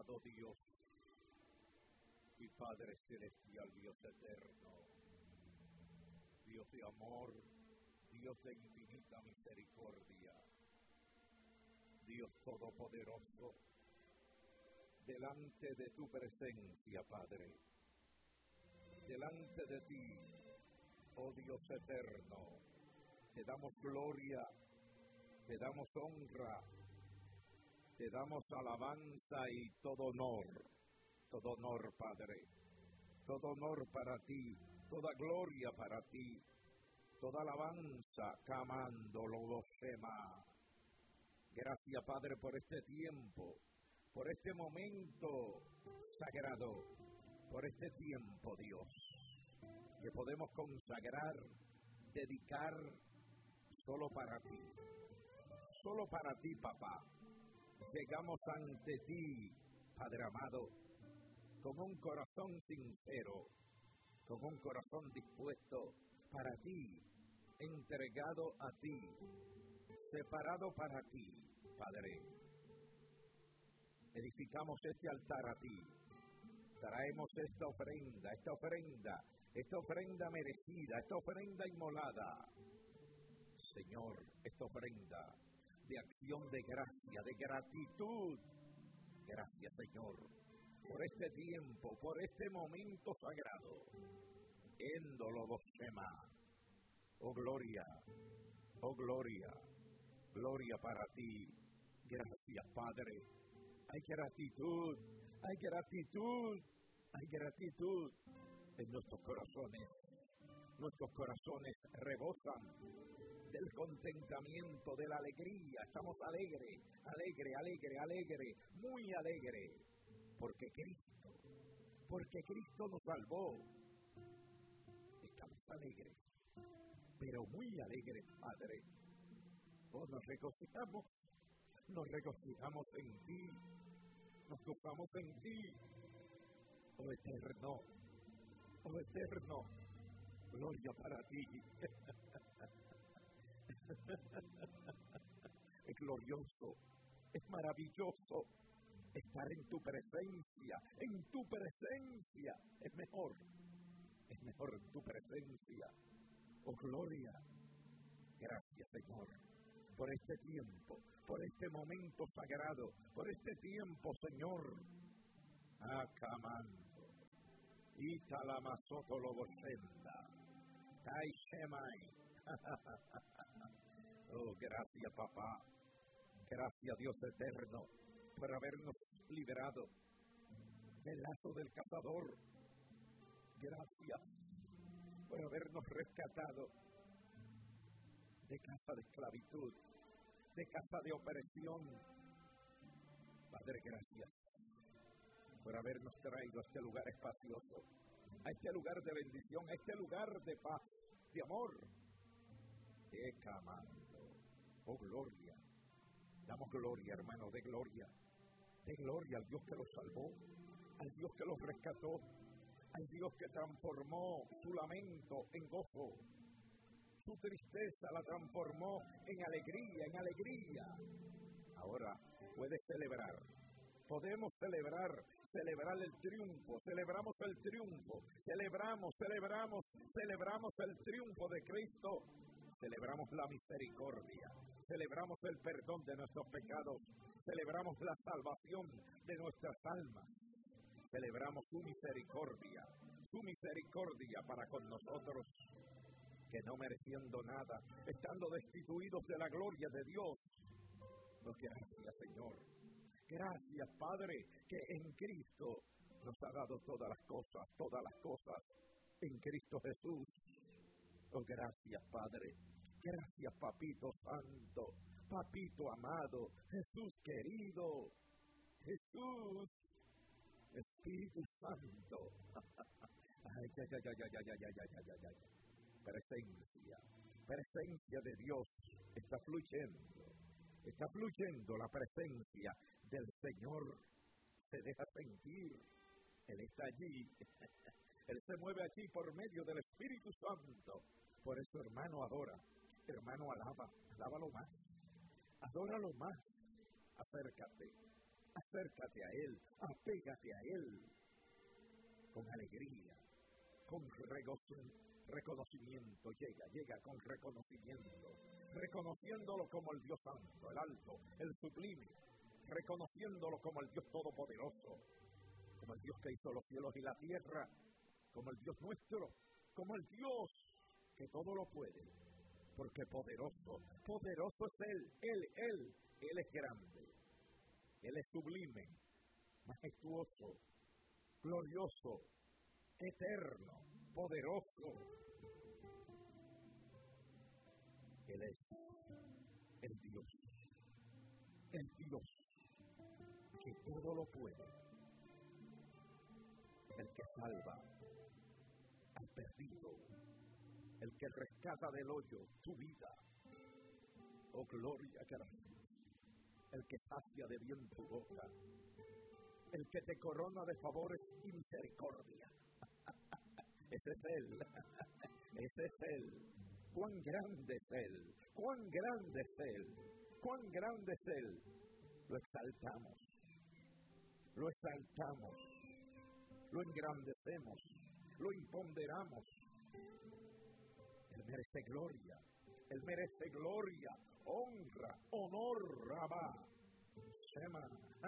amado Dios y Padre celestial, Dios eterno, Dios de amor, Dios de infinita misericordia, Dios todopoderoso, delante de tu presencia, Padre, delante de ti, oh Dios eterno, te damos gloria, te damos honra, te damos alabanza y todo honor, Padre, todo honor para ti, toda gloria para ti, toda alabanza, Kamando Lodoshema. Gracias, Padre, por este tiempo, por este momento sagrado, por este tiempo, Dios, que podemos consagrar, dedicar solo para ti, papá. Llegamos ante ti, Padre amado, con un corazón sincero, con un corazón dispuesto para ti, entregado a ti, separado para ti, Padre. Edificamos este altar a ti, traemos esta ofrenda merecida, esta ofrenda inmolada, Señor, esta ofrenda de acción de gracia, de gratitud. Gracias, Señor, por este tiempo, por este momento sagrado. Éndolo Boshema. Oh gloria, gloria para ti. Gracias, Padre. Hay gratitud en nuestros corazones. Nuestros corazones rebosan del contentamiento, de la alegría. Estamos alegre, muy alegre, porque Cristo nos salvó. Estamos alegres, pero muy alegres, Padre. Oh, nos regocijamos en ti, nos gozamos en ti, oh eterno, gloria para ti. Es glorioso, es maravilloso estar en tu presencia, es mejor en tu presencia. Oh gloria, gracias, Señor, por este tiempo, por este momento sagrado, por este tiempo, Señor. Acamando, Italamasoto Loboshenda, Taishemai. Oh, gracias, papá. Gracias, Dios eterno, por habernos liberado del lazo del cazador. Gracias por habernos rescatado de casa de esclavitud, de casa de opresión. Padre, gracias por habernos traído a este lugar espacioso, a este lugar de bendición, a este lugar de paz, de amor. Oh, gloria. Damos gloria, hermano, de gloria al Dios que los salvó, al Dios que los rescató, al Dios que transformó su lamento en gozo, su tristeza la transformó en alegría. Ahora puede celebrar, podemos celebrar el triunfo, celebramos el triunfo, celebramos el triunfo de Cristo. Celebramos la misericordia, celebramos el perdón de nuestros pecados, celebramos la salvación de nuestras almas, celebramos su misericordia para con nosotros, que no mereciendo nada, estando destituidos de la gloria de Dios. Oh, gracias, Señor. Gracias, Padre, que en Cristo nos ha dado todas las cosas en Cristo Jesús. Oh, gracias, Padre. Gracias, Papito Santo, Papito amado, Jesús querido, Jesús, Espíritu Santo. Ay. Presencia de Dios está fluyendo la presencia del Señor. Se deja sentir, Él está allí, Él se mueve allí por medio del Espíritu Santo. Por eso, hermano, adora. Hermano, alábalo más, adóralo más, acércate acércate a Él, apégate a Él con alegría, con reconocimiento. Llega con reconocimiento, reconociéndolo como el Dios santo, el alto, el sublime, reconociéndolo como el Dios todopoderoso, como el Dios que hizo los cielos y la tierra, como el Dios nuestro, como el Dios que todo lo puede, porque poderoso es Él es grande, Él es sublime, majestuoso, glorioso, eterno, poderoso. Él es el Dios que todo lo puede, el que salva al perdido, el que rescata del hoyo tu vida. Oh, gloria, gracias. El que sacia de bien tu boca, el que te corona de favores y misericordia. Ese es Él, ese es Él. Cuán grande es Él, cuán grande es Él, cuán grande es Él. Lo exaltamos, lo engrandecemos, lo imponderamos. Él merece gloria, honra, honor, Rabá, Shema.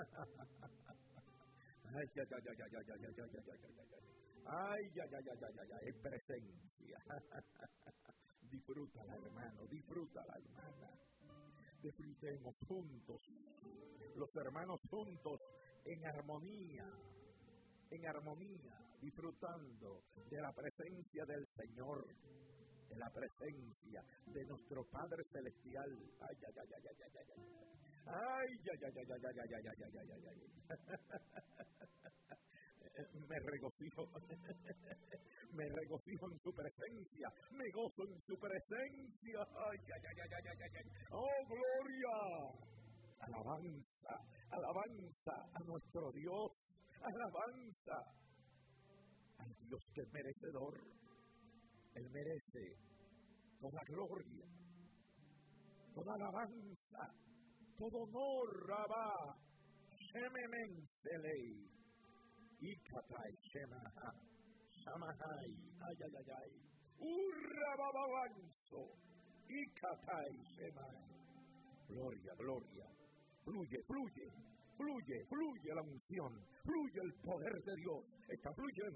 Ay, presencia. Disfrútala, hermano, disfrútala, hermana. Disfrutemos juntos, los hermanos juntos, en armonía, disfrutando de la presencia del Señor, de la presencia de nuestro Padre Celestial. Ay. Me regocijo en su presencia, me gozo en su presencia. Ay. Oh, gloria, alabanza a nuestro Dios, alabanza al Dios que es merecedor. Él merece toda gloria, toda alabanza, todo honor, Rabá, Shememenselei, Ikatai, Shemaha, Shamahai, ay, Urrababanzo, Ikatai, Shemai. Gloria, fluye la unción, fluye el poder de Dios, está fluyendo.